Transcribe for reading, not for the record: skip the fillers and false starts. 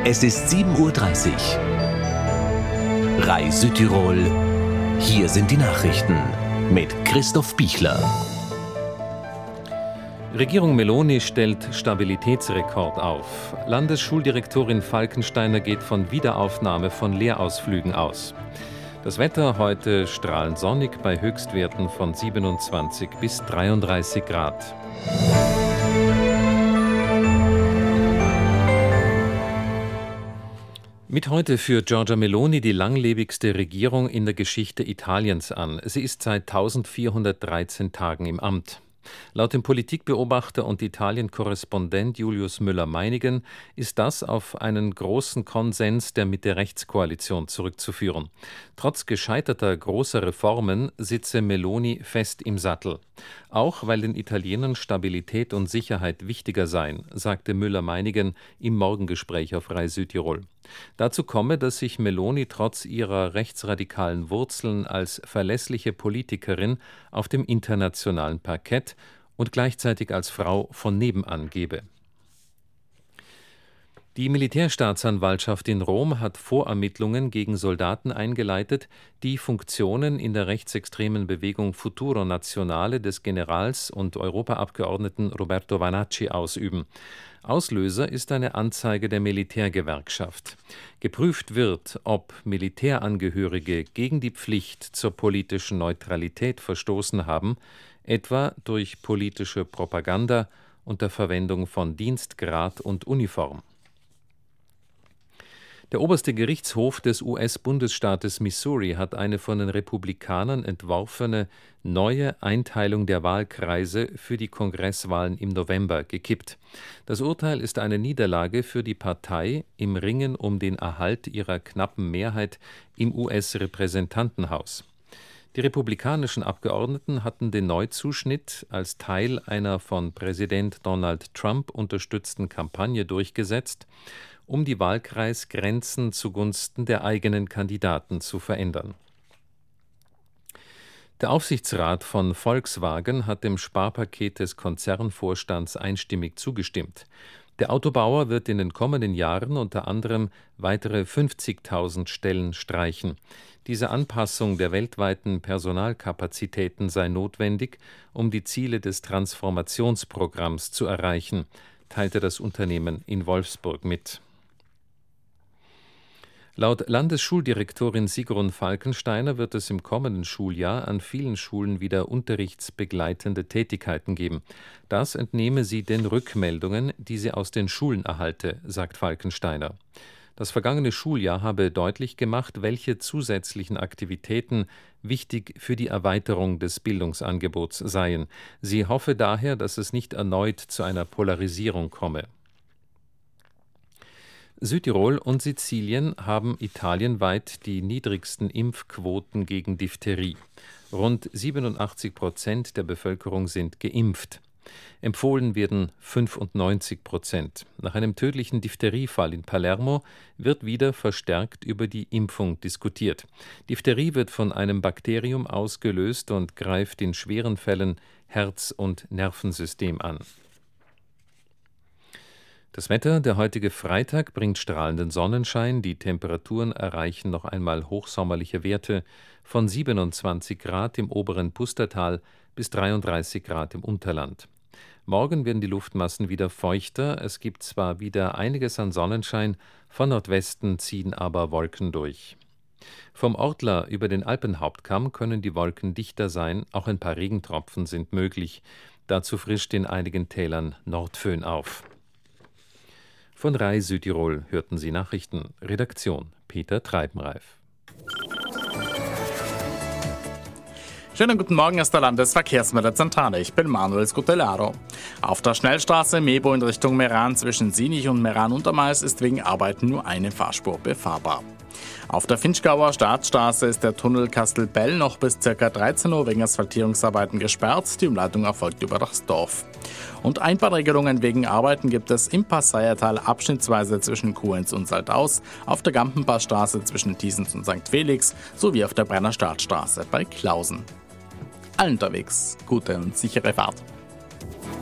Es ist 7:30 Uhr. RAI Südtirol. Hier sind die Nachrichten mit Christoph Bichler. Regierung Meloni stellt Stabilitätsrekord auf. Landesschuldirektorin Falkensteiner geht von Wiederaufnahme von Lehrausflügen aus. Das Wetter heute strahlend sonnig bei Höchstwerten von 27 bis 33 Grad. Mit heute führt Giorgia Meloni die langlebigste Regierung in der Geschichte Italiens an. Sie ist seit 1413 Tagen im Amt. Laut dem Politikbeobachter und Italien-Korrespondent Julius Müller-Meinigen ist das auf einen großen Konsens der Mitte-Rechts-Koalition zurückzuführen. Trotz gescheiterter großer Reformen sitze Meloni fest im Sattel. Auch weil den Italienern Stabilität und Sicherheit wichtiger seien, sagte Müller-Meinigen im Morgengespräch auf RAI Südtirol. Dazu komme, dass sich Meloni trotz ihrer rechtsradikalen Wurzeln als verlässliche Politikerin auf dem internationalen Parkett und gleichzeitig als Frau von nebenan gebe. Die Militärstaatsanwaltschaft in Rom hat Vorermittlungen gegen Soldaten eingeleitet, die Funktionen in der rechtsextremen Bewegung Futuro Nazionale des Generals und Europaabgeordneten Roberto Vanacci ausüben. Auslöser ist eine Anzeige der Militärgewerkschaft. Geprüft wird, ob Militärangehörige gegen die Pflicht zur politischen Neutralität verstoßen haben, etwa durch politische Propaganda unter Verwendung von Dienstgrad und Uniform. Der oberste Gerichtshof des US-Bundesstaates Missouri hat eine von den Republikanern entworfene neue Einteilung der Wahlkreise für die Kongresswahlen im November gekippt. Das Urteil ist eine Niederlage für die Partei im Ringen um den Erhalt ihrer knappen Mehrheit im US-Repräsentantenhaus. Die republikanischen Abgeordneten hatten den Neuzuschnitt als Teil einer von Präsident Donald Trump unterstützten Kampagne durchgesetzt, um die Wahlkreisgrenzen zugunsten der eigenen Kandidaten zu verändern. Der Aufsichtsrat von Volkswagen hat dem Sparpaket des Konzernvorstands einstimmig zugestimmt. Der Autobauer wird in den kommenden Jahren unter anderem weitere 50.000 Stellen streichen. Diese Anpassung der weltweiten Personalkapazitäten sei notwendig, um die Ziele des Transformationsprogramms zu erreichen, teilte das Unternehmen in Wolfsburg mit. Laut Landesschuldirektorin Sigrun Falkensteiner wird es im kommenden Schuljahr an vielen Schulen wieder unterrichtsbegleitende Tätigkeiten geben. Das entnehme sie den Rückmeldungen, die sie aus den Schulen erhalte, sagt Falkensteiner. Das vergangene Schuljahr habe deutlich gemacht, welche zusätzlichen Aktivitäten wichtig für die Erweiterung des Bildungsangebots seien. Sie hoffe daher, dass es nicht erneut zu einer Polarisierung komme. Südtirol und Sizilien haben italienweit die niedrigsten Impfquoten gegen Diphtherie. Rund 87% der Bevölkerung sind geimpft. Empfohlen werden 95%. Nach einem tödlichen Diphtheriefall in Palermo wird wieder verstärkt über die Impfung diskutiert. Diphtherie wird von einem Bakterium ausgelöst und greift in schweren Fällen Herz- und Nervensystem an. Das Wetter, der heutige Freitag, bringt strahlenden Sonnenschein. Die Temperaturen erreichen noch einmal hochsommerliche Werte von 27 Grad im oberen Pustertal bis 33 Grad im Unterland. Morgen werden die Luftmassen wieder feuchter. Es gibt zwar wieder einiges an Sonnenschein, von Nordwesten ziehen aber Wolken durch. Vom Ortler über den Alpenhauptkamm können die Wolken dichter sein, auch ein paar Regentropfen sind möglich. Dazu frischt in einigen Tälern Nordföhn auf. Von RAI Südtirol hörten Sie Nachrichten. Redaktion Peter Treibenreif. Schönen guten Morgen aus der Landesverkehrsmittelzentrale. Ich bin Manuel Scutellaro. Auf der Schnellstraße Mebo in Richtung Meran zwischen Sinich und Meran-Untermais ist wegen Arbeiten nur eine Fahrspur befahrbar. Auf der Finchgauer Staatsstraße ist der Tunnel Kastelbell noch bis ca. 13 Uhr wegen Asphaltierungsarbeiten gesperrt. Die Umleitung erfolgt über das Dorf. Und Einbahnregelungen wegen Arbeiten gibt es im Passeiertal abschnittsweise zwischen Kuenz und Saldaus, auf der Gampenpassstraße zwischen Thiesens und St. Felix sowie auf der Brenner Staatsstraße bei Klausen. Allen unterwegs gute und sichere Fahrt.